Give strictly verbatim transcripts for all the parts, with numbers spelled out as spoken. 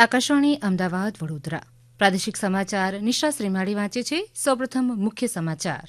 આકાશવાણી અમદાવાદ વડોદરા પ્રાદેશિક સમાચાર નિશા શ્રીમાળી વાંચે છે. સૌપ્રથમ મુખ્ય સમાચાર.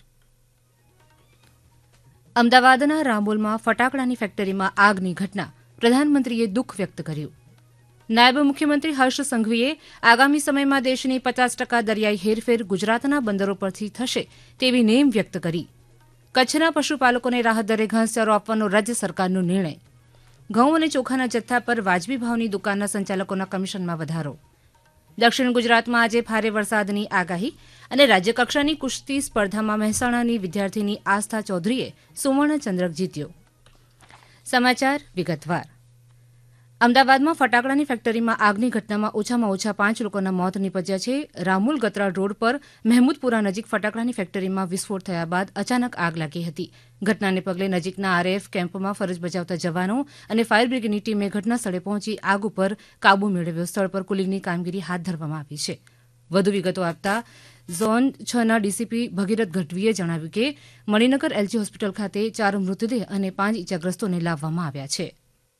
અમદાવાદના રામોલમાં ફટાકડાની ફેક્ટરીમાં આગની ઘટના પ્રધાનમંત્રીએ દુઃખ વ્યક્ત કર્યું. નાયબ મુખ્યમંત્રી હર્ષ સંઘવીએ આગામી સમયમાં દેશની પચાસ ટકા દરિયાઈ હેરફેર ગુજરાતના બંદરો પરથી થશે તેવી નેમ વ્યક્ત કરી. કચ્છના પશુપાલકોને રાહત દરે ઘાસચારો આપવાનો રાજ્ય સરકારનો નિર્ણય. ઘઉં અને ચોખાના જથ્થા પર વાજબી ભાવની દુકાનના સંચાલકોના કમિશનમાં વધારો. દક્ષિણ ગુજરાતમાં આજે ભારે વરસાદની આગાહી અને રાજ્યકક્ષાની કુસ્તી સ્પર્ધામાં મહેસાણાની વિદ્યાર્થીની આસ્થા ચૌધરીએ સુવર્ણચંદ્રક જીત્યો. સમાચાર વિગતવાર. અમદાવાદમાં ફટાકડાની ફેક્ટરીમાં આગની ઘટનામાં ઓછામાં ઓછા પાંચ લોકોના મોત નીપજ્યા છે. રામોલ ગતરાળ રોડ પર મહેમૂદપુરા નજીક ફટાકડાની ફેક્ટરીમાં વિસ્ફોટ થયા બાદ અચાનક આગ લાગી હતી. ઘટનાને પગલે નજીકના આરએએફ કેમ્પમાં ફરજ બજાવતા જવાનો અને ફાયર બ્રિગેડની ટીમે ઘટના સ્થળે પહોંચી આગ ઉપર કાબુ મેળવ્યો. સ્થળ પર કુલિંગની કામગીરી હાથ ધરવામાં આવી છે. વધુ વિગતો આપતા ઝોન છ ના ડીસીપી ભગીરથ ગઢવીએ જણાવ્યું કે મણિનગર એલજી હોસ્પિટલ ખાતે ચાર મૃતદેહ અને પાંચ ઇજાગ્રસ્તોને લાવવામાં આવ્યા છે.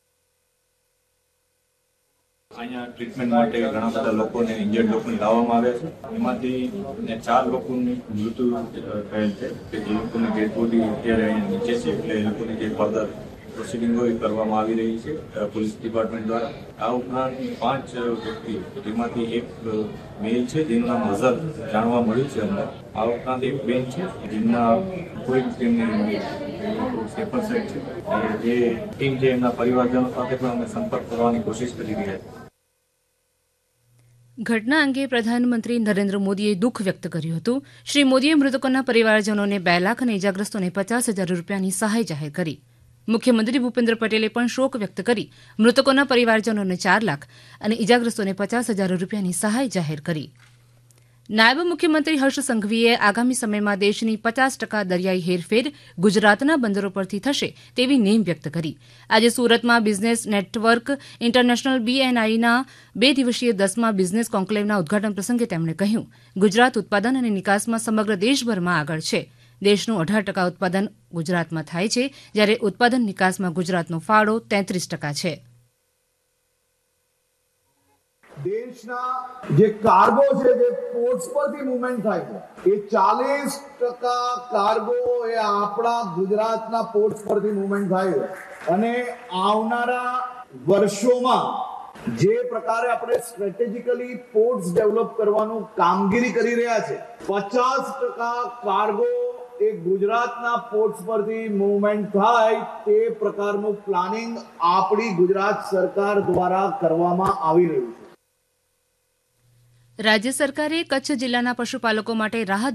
અહીંયા ટ્રીટમેન્ટ માટે ઘણા બધા લોકોને ઇન્જર્ડ લોકોને લાવવામાં આવ્યા છે. એમાંથી ચાર લોકોનું મૃત્યુ થયેલ છે કે જે લોકોની ડેડ બોડી અત્યારે અહીંયા નીચે છે, એટલે એ લોકોની જે ફર્ધર પ્રોસિડિંગ હોય કરવામાં આવી રહી છે પોલીસ ડિપાર્ટમેન્ટ દ્વારા. આ ઉપરાંત પાંચ વ્યક્તિ, જેમાંથી એક મેલ છે જેનું નામ અઝર જાણવા મળ્યું છે અમને. આ ઉપરાંત એક બેન છે જેમના કોઈ તેમની સેફર સાઈડ છે. જે ટીમ છે એમના પરિવારજનો સાથે પણ અમે સંપર્ક કરવાની કોશિશ કરી રહ્યા છીએ. ઘટના અંગે પ્રધાનમંત્રી નરેન્દ્ર મોદીએ દુઃખ વ્યક્ત કર્યું હતું. શ્રી મોદીએ મૃતકોના પરિવારજનોને બે લાખ અને ઇજાગ્રસ્તોને પચાસ હજાર રૂપિયાની સહાય જાહેર કરી. મુખ્યમંત્રી ભૂપેન્દ્ર પટેલે પણ શોક વ્યક્ત કરી મૃતકોના પરિવારજનોને ચાર લાખ અને ઇજાગ્રસ્તોને પચાસ હજાર રૂપિયાની સહાય જાહેર કરી. નાયબ મુખ્યમંત્રી હર્ષ સંઘવીએ આગામી સમયમાં દેશની પચાસ ટકા દરિયાઈ હેરફેર ગુજરાતના બંદરો પરથી થશે તેવી નેમ વ્યક્ત કરી. આજે સુરતમાં બિઝનેસ નેટવર્ક ઇન્ટરનેશનલ બીએનઆઈના બે દિવસીય દસમા બિઝનેસ કોન્કલેવના ઉદઘાટન પ્રસંગે તેમણે કહ્યું, ગુજરાત ઉત્પાદન અને નિકાસમાં સમગ્ર દેશભરમાં આગળ છે. દેશનું અઢાર ટકા ઉત્પાદન ગુજરાતમાં થાય છે, જ્યારે ઉત્પાદન નિકાસમાં ગુજરાતનો ફાળો તેત્રીસ ટકા છે. દેશના જે કાર્ગો છે, જે પોર્ટ્સ પરથી મૂવમેન્ટ થાય છે, એ ચાલીસ ટકા કાર્ગો એ આપણા ગુજરાતના પોર્ટ્સ પરથી મૂવમેન્ટ થાય છે. અને આવનારા વર્ષોમાં જે પ્રકારે આપણે સ્ટ્રેટેજિકલી પોર્ટ્સ ડેવલપ કરવાનું કામગીરી કરી રહ્યા છે, પચાસ ટકા કાર્ગો એ ગુજરાતના પોર્ટ્સ પરથી મૂવમેન્ટ થાય તે પ્રકારનું પ્લાનિંગ આપણી ગુજરાત સરકાર દ્વારા કરવામાં આવી રહ્યું છે. રાજ્ય સરકારે કચ્છ જિલ્લાના પશુપાલકો માટે રાહત